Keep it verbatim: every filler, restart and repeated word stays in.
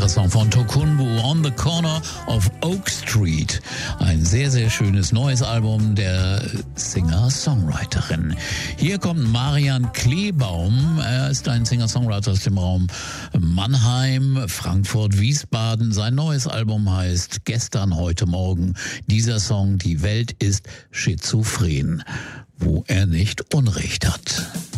weiterer Song von Tokunboh, On the Corner of Oak Street. Ein sehr, sehr schönes neues Album der Singer-Songwriterin. Hier kommt Marian Kleebaum. Er ist ein Singer-Songwriter aus dem Raum Mannheim, Frankfurt, Wiesbaden. Sein neues Album heißt Gestern, heute, morgen. Dieser Song, Die Welt ist schizophren, wo er nicht Unrecht hat.